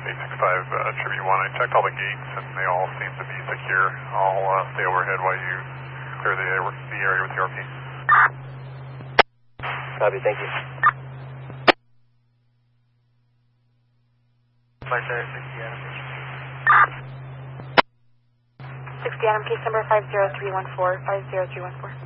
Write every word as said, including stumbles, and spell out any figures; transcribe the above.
eight six five uh, Tribute one. I checked all the gates and they all seem to be secure. I'll uh, stay overhead while you clear the, the area with the R P. Copy, thank you. Flight there, sixty Adam. sixty Adam, case number five zero three one four, five zero three one four.